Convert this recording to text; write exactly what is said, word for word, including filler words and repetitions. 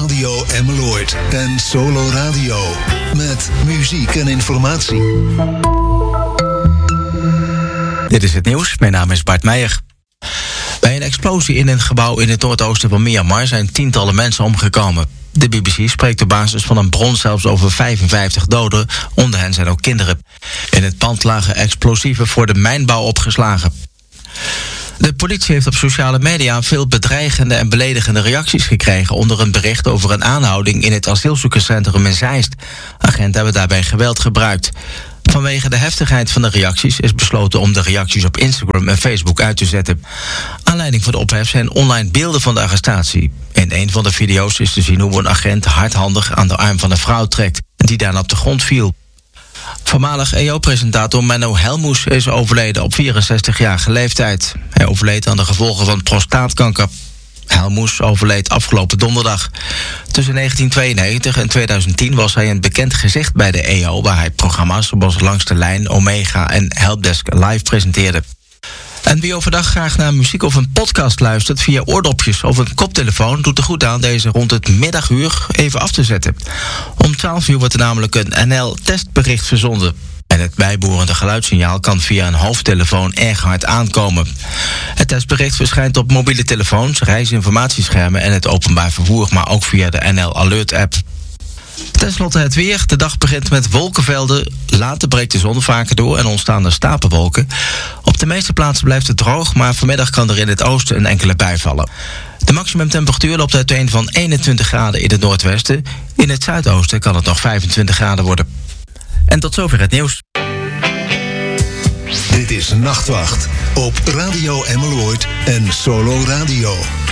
Radio Emmeloord en Solo Radio. Met muziek en informatie. Dit is het nieuws. Mijn naam is Bart Meijer. Bij een explosie in een gebouw in het noordoosten van Myanmar zijn tientallen mensen omgekomen. De B B C spreekt op basis van een bron zelfs over vijfenvijftig doden. Onder hen zijn ook kinderen. In het pand lagen explosieven voor de mijnbouw opgeslagen. De politie heeft op sociale media veel bedreigende en beledigende reacties gekregen onder een bericht over een aanhouding in het asielzoekerscentrum in Zeist. Agenten hebben daarbij geweld gebruikt. Vanwege de heftigheid van de reacties is besloten om de reacties op Instagram en Facebook uit te zetten. Aanleiding voor de ophef zijn online beelden van de arrestatie. In een van de video's is te zien hoe een agent hardhandig aan de arm van een vrouw trekt, die daarna op de grond viel. Voormalig E O-presentator Menno Helmoes is overleden op vierenzestigjarige leeftijd. Hij overleed aan de gevolgen van prostaatkanker. Helmoes overleed afgelopen donderdag. Tussen negentien tweeënnegentig en tweeduizend tien was hij een bekend gezicht bij de E O, waar hij programma's zoals Langs de Lijn, Omega en Helpdesk live presenteerde. En wie overdag graag naar muziek of een podcast luistert via oordopjes of een koptelefoon, doet er goed aan deze rond het middaguur even af te zetten. Om twaalf uur wordt er namelijk een N L-testbericht verzonden. En het bijbehorende geluidssignaal kan via een hoofdtelefoon erg hard aankomen. Het testbericht verschijnt op mobiele telefoons, reisinformatieschermen en het openbaar vervoer, maar ook via de N L Alert-app. Ten slotte het weer. De dag begint met wolkenvelden. Later breekt de zon vaker door en ontstaan er stapelwolken. Op de meeste plaatsen blijft het droog, maar vanmiddag kan er in het oosten een enkele bui vallen. De maximumtemperatuur loopt uiteen van eenentwintig graden in het noordwesten. In het zuidoosten kan het nog vijfentwintig graden worden. En tot zover het nieuws. Dit is Nachtwacht op Radio Emmeloord en Solo Radio.